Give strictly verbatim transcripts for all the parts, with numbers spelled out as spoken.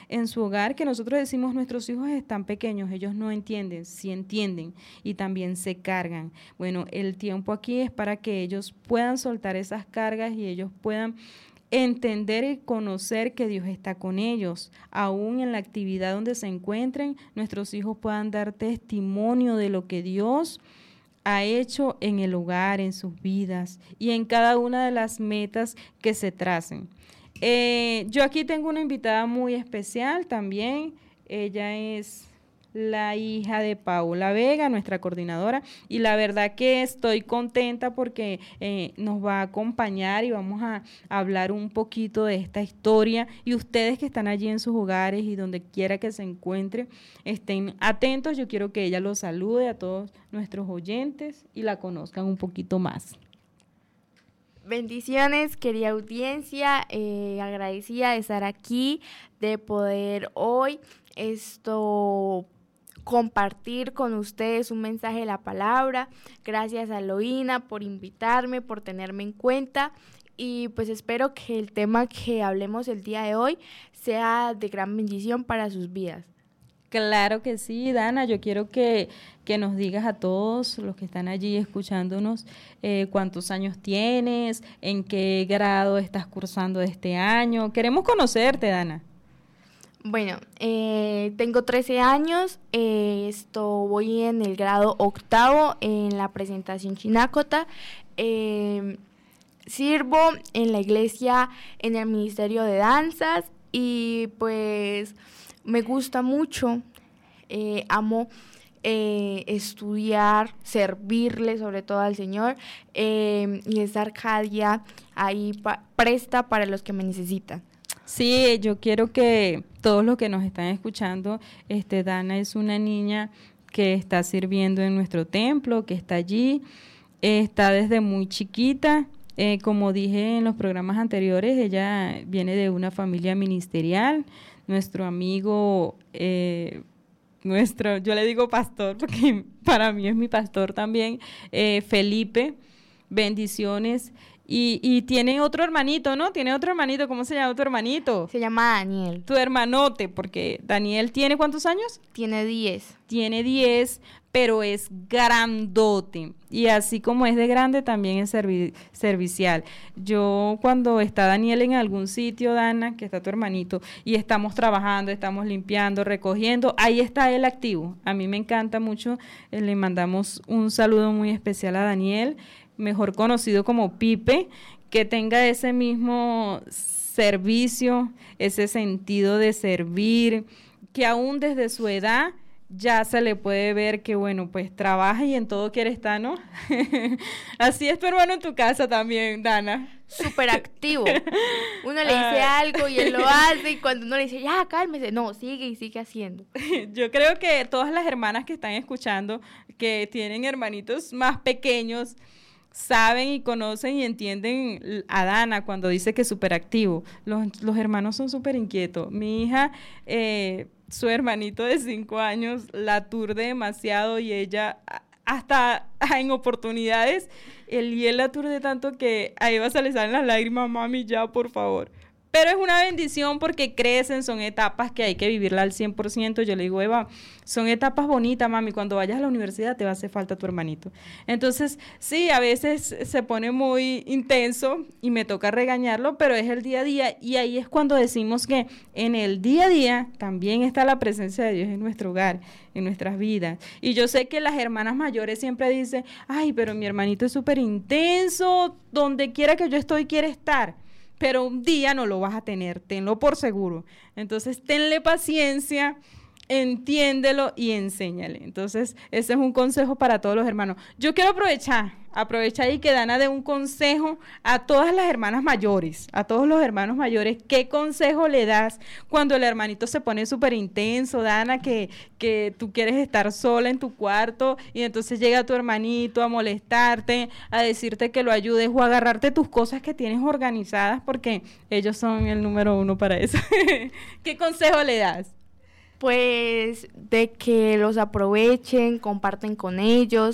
en su hogar, que nosotros decimos nuestros hijos están pequeños, ellos no entienden, sí entienden y también se cargan. Bueno, el tiempo aquí es para que ellos puedan soltar esas cargas y ellos puedan entender y conocer que Dios está con ellos. Aún en la actividad donde se encuentren, nuestros hijos puedan dar testimonio de lo que Dios ha hecho en el hogar, en sus vidas y en cada una de las metas que se tracen. Eh, yo aquí tengo una invitada muy especial también. Ella es la hija de Paola Vega, nuestra coordinadora, y la verdad que estoy contenta porque eh, nos va a acompañar y vamos a, a hablar un poquito de esta historia, y ustedes que están allí en sus hogares y donde quiera que se encuentren, estén atentos. Yo quiero que ella los salude a todos nuestros oyentes y la conozcan un poquito más. Bendiciones, querida audiencia, eh, agradecida de estar aquí, de poder hoy esto compartir con ustedes un mensaje de la palabra. Gracias a Eloína por invitarme, por tenerme en cuenta, y pues espero que el tema que hablemos el día de hoy sea de gran bendición para sus vidas. Claro que sí, Dana. Yo quiero que, que nos digas a todos los que están allí escuchándonos eh, cuántos años tienes, en qué grado estás cursando este año. Queremos conocerte, Dana. Bueno, eh, tengo trece años, eh, esto, voy en el grado octavo en la presentación Chinácota. Eh, sirvo en la iglesia en el ministerio de danzas y pues me gusta mucho, eh, amo eh, estudiar, servirle sobre todo al Señor eh, y estar cada día ahí pa- presta para los que me necesitan. Sí, yo quiero que todos los que nos están escuchando, este, Dana es una niña que está sirviendo en nuestro templo, que está allí, eh, está desde muy chiquita. Eh, como dije en los programas anteriores, ella viene de una familia ministerial. Nuestro amigo, eh, nuestro, yo le digo pastor porque para mí es mi pastor también, eh, Felipe, bendiciones. Y, y tiene otro hermanito, ¿no? Tiene otro hermanito. ¿Cómo se llama tu hermanito? Se llama Daniel. Tu hermanote, porque Daniel tiene ¿cuántos años? Tiene diez. Tiene diez, pero es grandote. Y así como es de grande, también es servi- servicial. Yo cuando está Daniel en algún sitio, Dana, que está tu hermanito, y estamos trabajando, estamos limpiando, recogiendo, ahí está él activo. A mí me encanta mucho. Eh, le mandamos un saludo muy especial a Daniel, mejor conocido como Pipe, que tenga ese mismo servicio, ese sentido de servir, que aún desde su edad ya se le puede ver que, bueno, pues trabaja y en todo quiere estar, ¿no? Así es tu hermano en tu casa también, Dana. Súper activo. Uno le dice algo y él lo hace, y cuando uno le dice, ya, cálmese, no, sigue y sigue haciendo. Yo creo que todas las hermanas que están escuchando, que tienen hermanitos más pequeños, saben y conocen y entienden a Dana cuando dice que es súper activo. Los, los hermanos son súper inquietos. Mi hija, eh, su hermanito de cinco años, la aturde demasiado y ella hasta en oportunidades, él y él la aturde tanto que a Eva se le salen las lágrimas, mami, ya, por favor. Pero es una bendición porque crecen, son etapas que hay que vivirla al cien por ciento. Yo le digo, Eva, son etapas bonitas, mami, cuando vayas a la universidad te va a hacer falta tu hermanito. Entonces, sí, a veces se pone muy intenso y me toca regañarlo, pero es el día a día, y ahí es cuando decimos que en el día a día también está la presencia de Dios en nuestro hogar, en nuestras vidas. Y yo sé que las hermanas mayores siempre dicen, ay, pero mi hermanito es súper intenso, donde quiera que yo estoy quiere estar. Pero un día no lo vas a tener, tenlo por seguro. Entonces, tenle paciencia, entiéndelo y enséñale. Entonces, ese es un consejo para todos los hermanos. Yo quiero aprovechar, aprovechar y que Dana dé un consejo a todas las hermanas mayores, a todos los hermanos mayores. ¿Qué consejo le das cuando el hermanito se pone súper intenso, Dana, que, que tú quieres estar sola en tu cuarto y entonces llega tu hermanito a molestarte, a decirte que lo ayudes o a agarrarte tus cosas que tienes organizadas, porque ellos son el número uno para eso? ¿Qué consejo le das? Pues de que los aprovechen, comparten con ellos,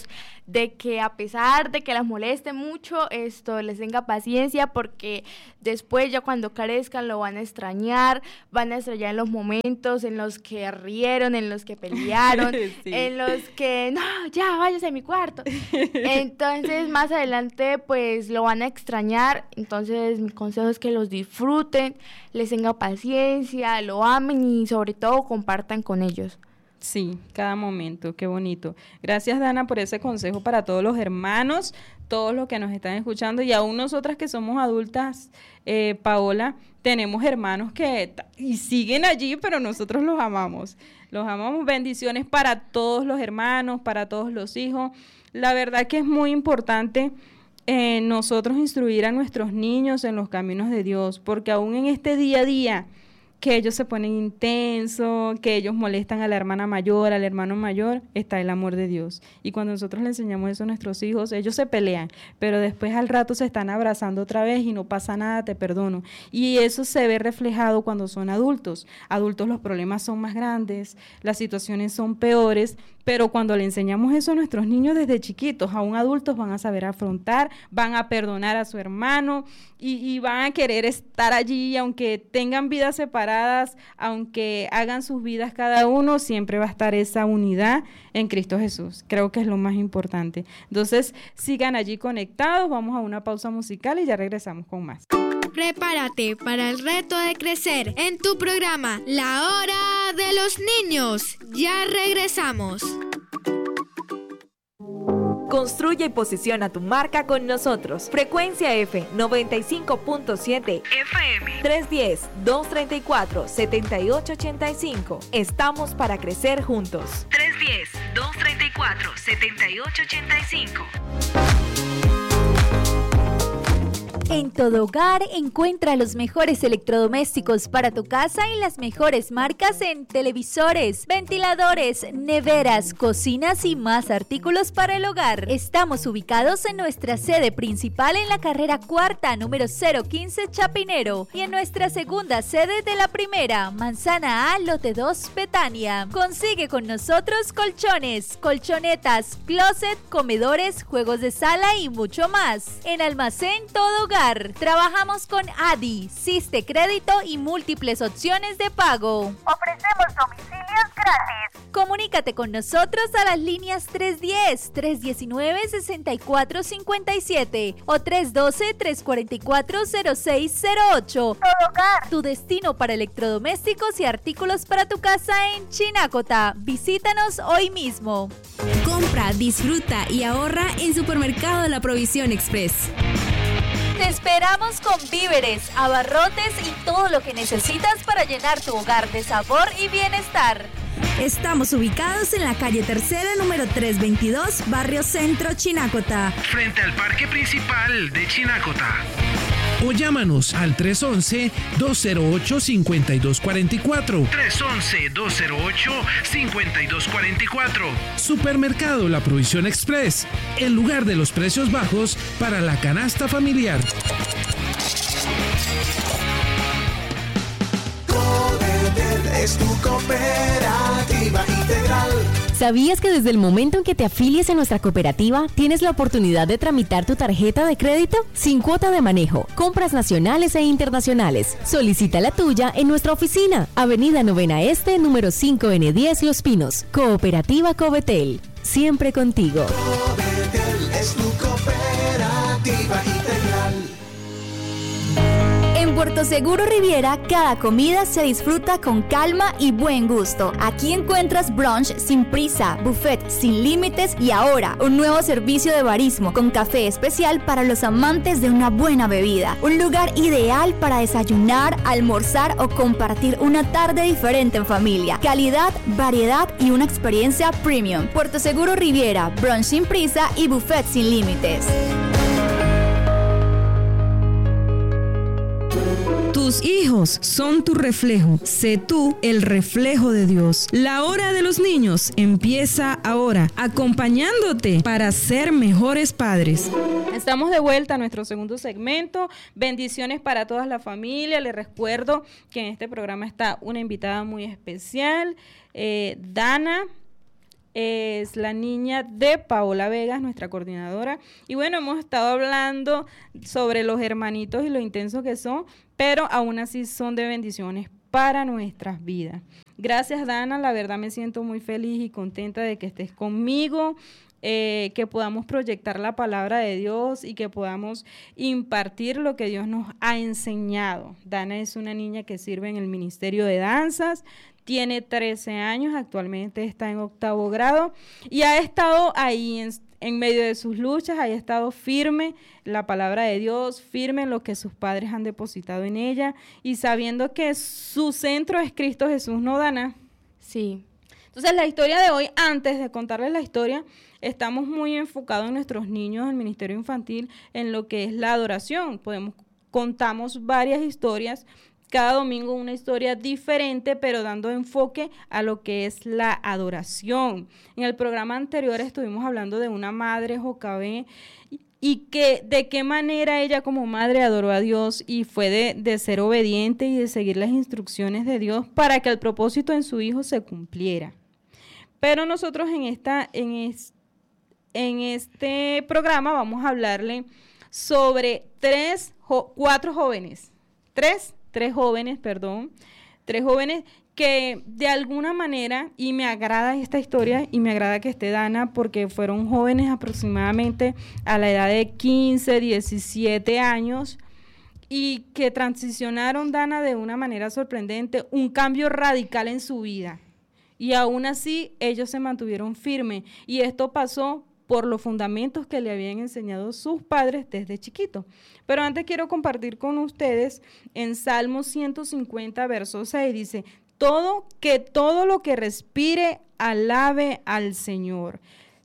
de que a pesar de que las moleste mucho, esto les tenga paciencia, porque después ya cuando crezcan lo van a extrañar, van a extrañar los momentos en los que rieron, en los que pelearon, sí. en los que, no, ya, váyase a mi cuarto. Entonces, más adelante, pues, lo van a extrañar. Entonces, mi consejo es que los disfruten, les tenga paciencia, lo amen y, sobre todo, compartan con ellos. Sí, cada momento, qué bonito. Gracias, Dana, por ese consejo para todos los hermanos, todos los que nos están escuchando, y aún nosotras que somos adultas, eh, Paola, tenemos hermanos que y siguen allí, pero nosotros los amamos. Los amamos. Bendiciones para todos los hermanos, para todos los hijos. La verdad que es muy importante eh, nosotros instruir a nuestros niños en los caminos de Dios, porque aún en este día a día, que ellos se ponen intensos, que ellos molestan a la hermana mayor, al hermano mayor, está el amor de Dios. Y cuando nosotros le enseñamos eso a nuestros hijos, ellos se pelean, pero después al rato se están abrazando otra vez y no pasa nada, te perdono. Y eso se ve reflejado cuando son adultos. Adultos los problemas son más grandes, las situaciones son peores, pero cuando le enseñamos eso a nuestros niños desde chiquitos, aún adultos van a saber afrontar, van a perdonar a su hermano y, y van a querer estar allí, aunque tengan vidas separadas, aunque hagan sus vidas cada uno, siempre va a estar esa unidad en Cristo Jesús. Creo que es lo más importante. Entonces, sigan allí conectados, vamos a una pausa musical y ya regresamos con más. Prepárate para el reto de crecer en tu programa La Hora de los Niños. Ya regresamos. Construye y posiciona tu marca con nosotros. Frecuencia F noventa y cinco punto siete F M tres uno cero, dos tres cuatro, siete ocho ocho cinco. Estamos para crecer juntos. tres uno cero, dos tres cuatro, siete ocho ocho cinco. En Todo Hogar encuentra los mejores electrodomésticos para tu casa y las mejores marcas en televisores, ventiladores, neveras, cocinas y más artículos para el hogar. Estamos ubicados en nuestra sede principal en la carrera cuarta, número cero quince Chapinero, y en nuestra segunda sede de la primera, Manzana A, lote dos, Betania. Consigue con nosotros colchones, colchonetas, closet, comedores, juegos de sala y mucho más. En Almacén Todo Hogar trabajamos con A D I, Siste Crédito y múltiples opciones de pago. Ofrecemos domicilios gratis. Comunícate con nosotros a las líneas tres uno cero, tres uno nueve, seis cuatro cinco siete o tres uno dos, tres cuatro cuatro, cero seis cero ocho. Todo Hogar, tu destino para electrodomésticos y artículos para tu casa en Chinacota. Visítanos hoy mismo. Compra, disfruta y ahorra en Supermercado La Provisión Express. Te esperamos con víveres, abarrotes y todo lo que necesitas para llenar tu hogar de sabor y bienestar. Estamos ubicados en la calle Tercera, número trescientos veintidós, Barrio Centro, Chinacota. Frente al parque principal de Chinacota. O llámanos al tres once, dos cero ocho, cinco dos cuatro cuatro. tres once, dos cero ocho, cinco dos cuatro cuatro. Supermercado La Provisión Express, el lugar de los precios bajos para la canasta familiar. Es tu cooperativa integral. ¿Sabías que desde el momento en que te afilies a nuestra cooperativa, tienes la oportunidad de tramitar tu tarjeta de crédito sin cuota de manejo, compras nacionales e internacionales? Solicita la tuya en nuestra oficina, Avenida Novena Este, número cinco N diez, Los Pinos. Cooperativa Covetel, siempre contigo. Covetel es tu cooperativa integral. En Puerto Seguro Riviera, cada comida se disfruta con calma y buen gusto. Aquí encuentras brunch sin prisa, buffet sin límites y ahora un nuevo servicio de barismo con café especial para los amantes de una buena bebida. Un lugar ideal para desayunar, almorzar o compartir una tarde diferente en familia. Calidad, variedad y una experiencia premium. Puerto Seguro Riviera, brunch sin prisa y buffet sin límites. Tus hijos son tu reflejo. Sé tú el reflejo de Dios. La hora de los niños empieza ahora, acompañándote para ser mejores padres. Estamos de vuelta a nuestro segundo segmento. Bendiciones para toda la familia. Les recuerdo que en este programa está una invitada muy especial, eh, Dana. es la niña de Paola Vegas, nuestra coordinadora. Y bueno, hemos estado hablando sobre los hermanitos y lo intensos que son, pero aún así son de bendiciones para nuestras vidas. Gracias, Dana, la verdad me siento muy feliz y contenta de que estés conmigo, eh, que podamos proyectar la palabra de Dios y que podamos impartir lo que Dios nos ha enseñado. Dana es una niña que sirve en el Ministerio de Danzas, tiene trece años, actualmente está en octavo grado y ha estado ahí en, en medio de sus luchas, ha estado firme en la palabra de Dios, firme en lo que sus padres han depositado en ella y sabiendo que su centro es Cristo Jesús, ¿no, Dana? Sí. Entonces, la historia de hoy, antes de contarles la historia, estamos muy enfocados en nuestros niños del Ministerio Infantil, en lo que es la adoración. Podemos, contamos varias historias, cada domingo una historia diferente, pero dando enfoque a lo que es la adoración. En el programa anterior estuvimos hablando de una madre, Jocabé, y que de qué manera ella como madre adoró a Dios y fue de, de ser obediente y de seguir las instrucciones de Dios para que el propósito en su hijo se cumpliera. Pero nosotros en, esta, en, es, en este programa vamos a hablarle sobre tres, jo, cuatro jóvenes, tres, tres jóvenes, perdón, tres jóvenes que de alguna manera, y me agrada esta historia y me agrada que esté Dana porque fueron jóvenes aproximadamente a la edad de quince, diecisiete años y que transicionaron, Dana, de una manera sorprendente, un cambio radical en su vida. Y aún así, ellos se mantuvieron firmes. Y esto pasó por los fundamentos que le habían enseñado sus padres desde chiquito. Pero antes quiero compartir con ustedes en Salmo ciento cincuenta, verso seis, dice, todo, que todo lo que respire alabe al Señor.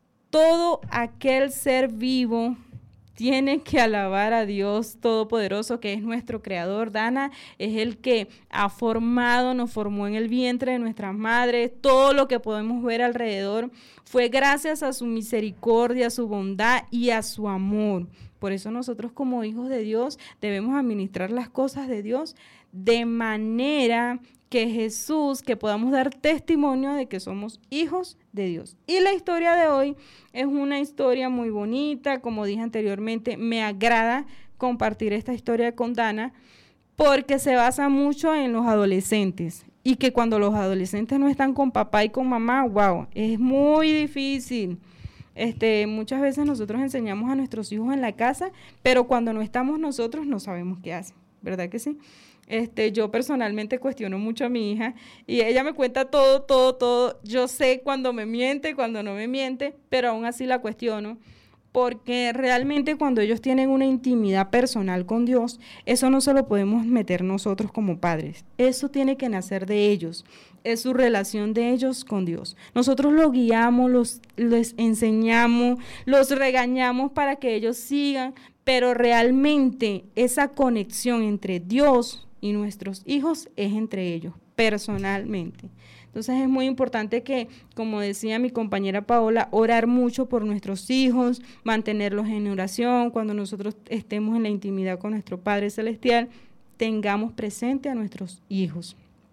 Todo aquel ser vivo tiene que alabar a Dios Todopoderoso, que es nuestro Creador. Dana es el que ha formado, nos formó en el vientre de nuestras madres. Todo lo que podemos ver alrededor fue gracias a su misericordia, a su bondad y a su amor. Por eso nosotros como hijos de Dios debemos administrar las cosas de Dios de manera que Jesús, que podamos dar testimonio de que somos hijos de Dios. Y la historia de hoy es una historia muy bonita, como dije anteriormente, me agrada compartir esta historia con Dana porque se basa mucho en los adolescentes y que cuando los adolescentes no están con papá y con mamá, wow, es muy difícil. Este, muchas veces nosotros enseñamos a nuestros hijos en la casa, pero cuando no estamos nosotros no sabemos qué hacen, ¿verdad que sí? Este, yo personalmente cuestiono mucho a mi hija y ella me cuenta todo, todo, todo. Yo sé cuando me miente, cuando no me miente, pero aún así la cuestiono porque realmente cuando ellos tienen una intimidad personal con Dios, eso no se lo podemos meter nosotros como padres. Eso tiene que nacer de ellos, es su relación de ellos con Dios. Nosotros los guiamos, los, les enseñamos, los regañamos para que ellos sigan, pero realmente esa conexión entre Dios y nuestros hijos es entre ellos, personalmente. Entonces es muy importante que, como decía mi compañera Paola, orar mucho por nuestros hijos, mantenerlos en oración. Cuando nosotros estemos en la intimidad con nuestro Padre Celestial, tengamos presente a nuestros hijos.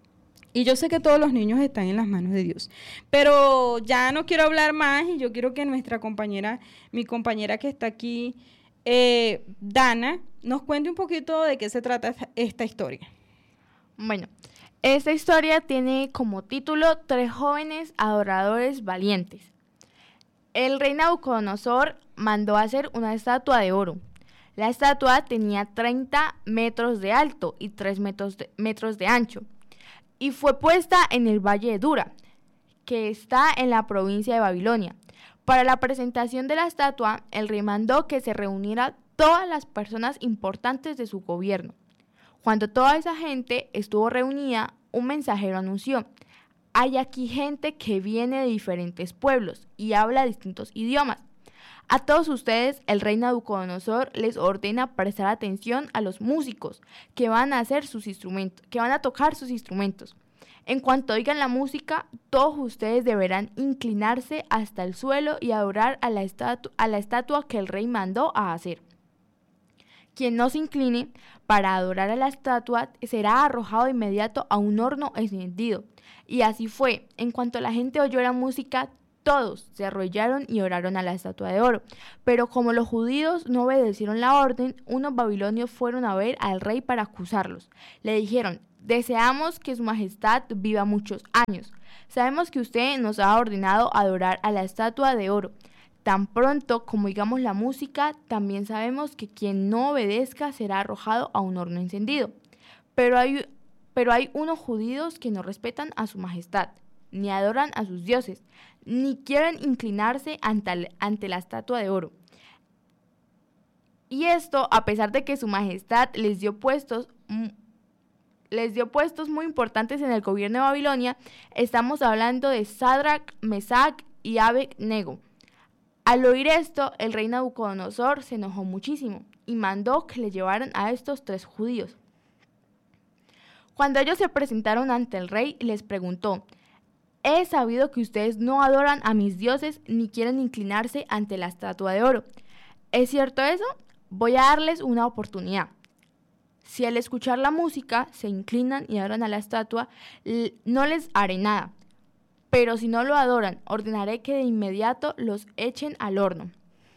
Y yo sé que todos los niños están en las manos de Dios, pero ya no quiero hablar más y yo quiero que nuestra compañera, mi compañera que está aquí, Eh, Dana, nos cuente un poquito de qué se trata esta historia. Bueno, esta historia tiene como título Tres jóvenes adoradores valientes. El rey Nabucodonosor mandó hacer una estatua de oro. La estatua tenía treinta metros de alto y tres metros de, metros de ancho y fue puesta en el Valle de Dura, que está en la provincia de Babilonia. Para la presentación de la estatua, el rey mandó que se reunieran todas las personas importantes de su gobierno. Cuando toda esa gente estuvo reunida, un mensajero anunció: hay aquí gente que viene de diferentes pueblos y habla distintos idiomas. A todos ustedes, el rey Nabucodonosor les ordena prestar atención a los músicos que van a hacer sus instrumentos, que van a tocar sus instrumentos. En cuanto oigan la música, todos ustedes deberán inclinarse hasta el suelo y adorar a la, estatu- a la estatua que el rey mandó a hacer. Quien no se incline para adorar a la estatua será arrojado de inmediato a un horno encendido. Y así fue. En cuanto la gente oyó la música, todos se arrodillaron y oraron a la estatua de oro. Pero como los judíos no obedecieron la orden, unos babilonios fueron a ver al rey para acusarlos. Le dijeron: deseamos que su majestad viva muchos años. Sabemos que usted nos ha ordenado adorar a la estatua de oro. Tan pronto como oigamos la música, también sabemos que quien no obedezca será arrojado a un horno encendido. Pero hay, pero hay unos judíos que no respetan a su majestad, ni adoran a sus dioses, ni quieren inclinarse ante, ante la estatua de oro. Y esto a pesar de que su majestad les dio puestos... les dio puestos muy importantes en el gobierno de Babilonia. Estamos hablando de Sadrach, Mesach y Abed-Nego. Al oír esto, el rey Nabucodonosor se enojó muchísimo y mandó que le llevaran a estos tres judíos. Cuando ellos se presentaron ante el rey, les preguntó: he sabido que ustedes no adoran a mis dioses ni quieren inclinarse ante la estatua de oro. ¿Es cierto eso? Voy a darles una oportunidad. Si al escuchar la música se inclinan y adoran a la estatua, no les haré nada. Pero si no lo adoran, ordenaré que de inmediato los echen al horno.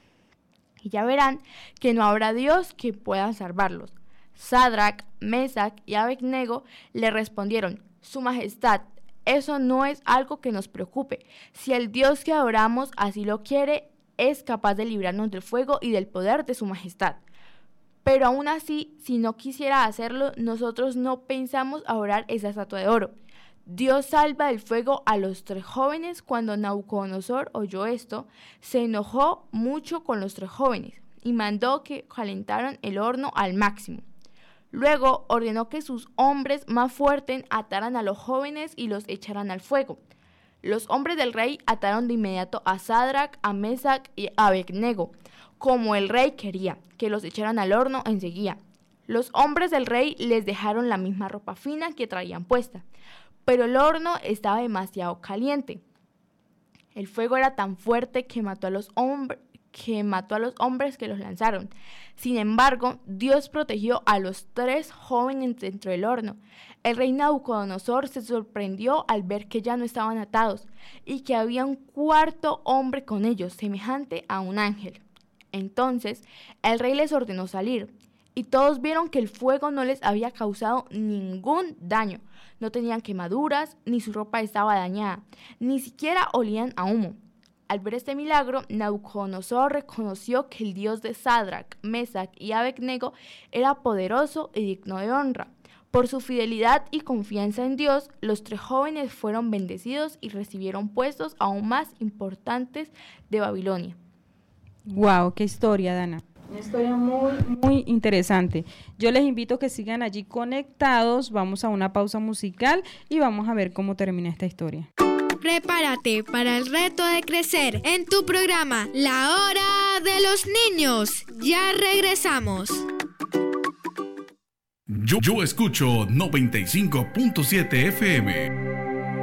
Y ya verán que no habrá Dios que pueda salvarlos. Sadrach, Mesach y Abed-Nego le respondieron: Su Majestad, eso no es algo que nos preocupe. Si el Dios que adoramos así lo quiere, es capaz de librarnos del fuego y del poder de Su Majestad. Pero aún así, si no quisiera hacerlo, nosotros no pensamos adorar esa estatua de oro. Dios salva del fuego a los tres jóvenes. Cuando Nabucodonosor oyó esto, se enojó mucho con los tres jóvenes y mandó que calentaran el horno al máximo. Luego ordenó que sus hombres más fuertes ataran a los jóvenes y los echaran al fuego. Los hombres del rey ataron de inmediato a Sadrach, a Mesach y a Abed-Nego, como el rey quería, que los echaran al horno enseguida. Los hombres del rey les dejaron la misma ropa fina que traían puesta, pero el horno estaba demasiado caliente. El fuego era tan fuerte que mató a los hombres que mató a los hombres que los lanzaron. Sin embargo, Dios protegió a los tres jóvenes dentro del horno. El rey Nabucodonosor se sorprendió al ver que ya no estaban atados y que había un cuarto hombre con ellos, semejante a un ángel. Entonces, el rey les ordenó salir, y todos vieron que el fuego no les había causado ningún daño. No tenían quemaduras, ni su ropa estaba dañada, ni siquiera olían a humo. Al ver este milagro, Nabucodonosor reconoció que el Dios de Sadrach, Mesach y Abed-Nego era poderoso y digno de honra. Por su fidelidad y confianza en Dios, los tres jóvenes fueron bendecidos y recibieron puestos aún más importantes de Babilonia. Wow, qué historia, Dana. Una historia muy, muy interesante. Yo les invito a que sigan allí conectados. Vamos a una pausa musical y vamos a ver cómo termina esta historia. Prepárate para el reto de crecer en tu programa La Hora de los Niños. Ya regresamos. Yo, yo escucho noventa y cinco punto siete F M.